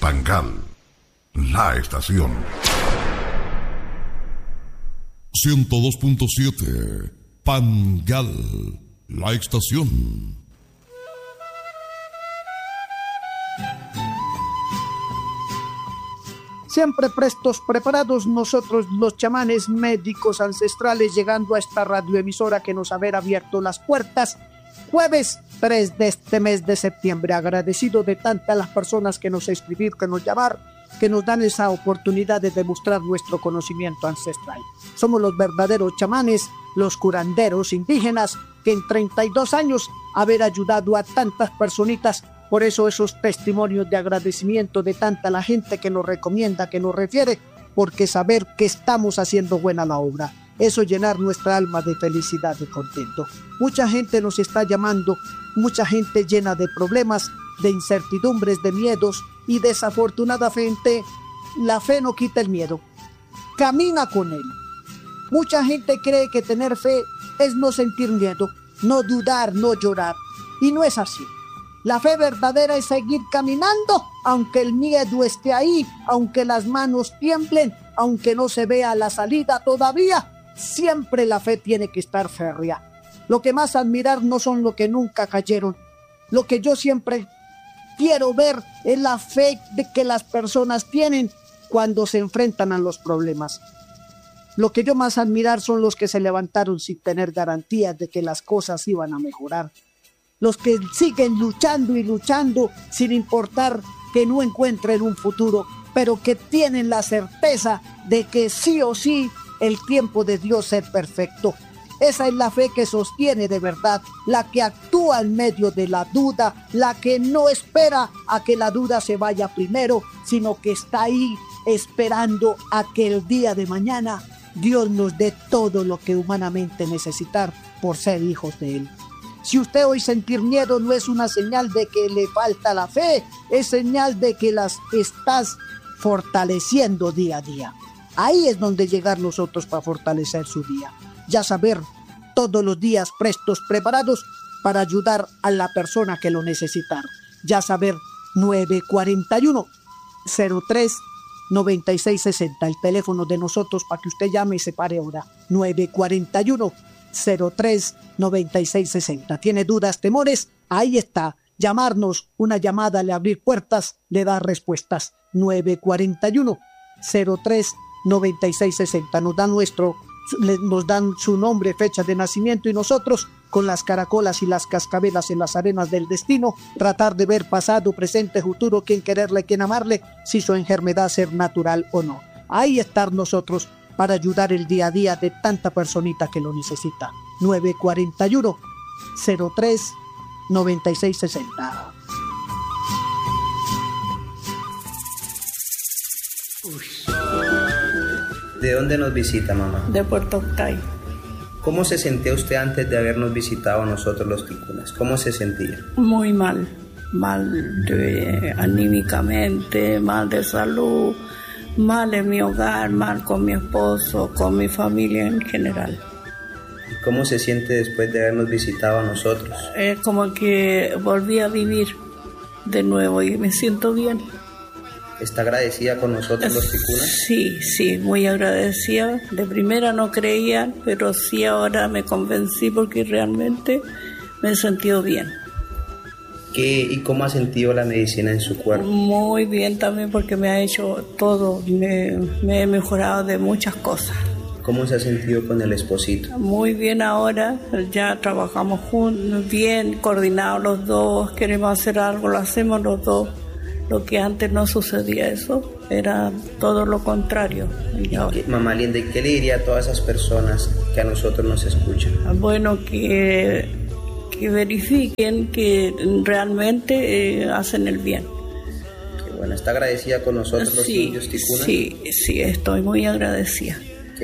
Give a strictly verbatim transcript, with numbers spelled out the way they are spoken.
Pangal, la estación. ciento dos punto siete, Pangal, la estación. Siempre prestos, preparados nosotros los chamanes médicos ancestrales, llegando a esta radioemisora que nos haber abierto las puertas. Jueves tres de este mes de septiembre, agradecido de tantas las personas que nos escribir, que nos llamar, que nos dan esa oportunidad de demostrar nuestro conocimiento ancestral. Somos los verdaderos chamanes, los curanderos indígenas, que en treinta y dos años haber ayudado a tantas personitas. Por eso esos testimonios de agradecimiento de tanta la gente que nos recomienda, que nos refiere, porque saber que estamos haciendo buena la obra, eso llenar nuestra alma de felicidad y contento. Mucha gente nos está llamando, mucha gente llena de problemas, de incertidumbres, de miedos, y desafortunadamente la fe no quita el miedo, camina con él. Mucha gente cree que tener fe es no sentir miedo, no dudar, no llorar, y no es así. La fe verdadera es seguir caminando, aunque el miedo esté ahí, aunque las manos tiemblen, aunque no se vea la salida todavía. Siempre la fe tiene que estar férrea. Lo que más admirar no son los que nunca cayeron. Lo que yo siempre quiero ver es la fe de que las personas tienen cuando se enfrentan a los problemas. Lo que yo más admirar son los que se levantaron sin tener garantías de que las cosas iban a mejorar. Los que siguen luchando y luchando sin importar que no encuentren un futuro, pero que tienen la certeza de que sí o sí el tiempo de Dios es perfecto. Esa es la fe que sostiene de verdad, la que actúa en medio de la duda, la que no espera a que la duda se vaya primero, sino que está ahí esperando a que el día de mañana Dios nos dé todo lo que humanamente necesitar por ser hijos de Él. Si usted hoy sentir miedo no es una señal de que le falta la fe, es señal de que las estás fortaleciendo día a día. Ahí es donde llegar nosotros para fortalecer su día. Ya saber, todos los días prestos, preparados para ayudar a la persona que lo necesita. Ya saber, nueve cuatro uno, cero tres, nueve seis seis cero, el teléfono de nosotros para que usted llame y se pare ahora. nueve cuatro uno, cero tres, nueve seis seis cero. ¿Tiene dudas, temores? Ahí está. Llamarnos, una llamada, le abrir puertas, le da respuestas. nueve cuatro uno, cero tres, nueve seis seis cero. Nos dan nuestro, nos dan su nombre, fecha de nacimiento, y nosotros, con las caracolas y las cascabelas en las arenas del destino, tratar de ver pasado, presente, futuro, quién quererle, quién amarle, si su enfermedad ser natural o no. Ahí estar nosotros para ayudar el día a día de tanta personita que lo necesita. nueve cuatro uno, cero tres, nueve seis seis cero. ¿De dónde nos visita, mamá? De Puerto Octay. ¿Cómo se sentía usted antes de habernos visitado a nosotros los ticunas? ¿Cómo se sentía? Muy mal, mal de, anímicamente, mal de salud, mal en mi hogar, mal con mi esposo, con mi familia en general. ¿Y cómo se siente después de habernos visitado a nosotros? Es como que volví a vivir de nuevo y me siento bien. ¿Está agradecida con nosotros los ticunas? Sí, sí, muy agradecida. De primera no creía, pero sí ahora me convencí porque realmente me he sentido bien. ¿Qué y cómo ha sentido la medicina en su cuerpo? Muy bien también porque me ha hecho todo, me, me he mejorado de muchas cosas. ¿Cómo se ha sentido con el esposito? Muy bien ahora, ya trabajamos juntos, bien coordinados los dos, queremos hacer algo, lo hacemos los dos. Lo que antes no sucedía eso, era todo lo contrario. ¿Qué, mamá linda, ¿y qué le diría a todas esas personas que a nosotros nos escuchan? Bueno, que, que verifiquen que realmente eh, hacen el bien. Qué bueno, ¿está agradecida con nosotros los sí, indios ticunas? Sí, sí, estoy muy agradecida.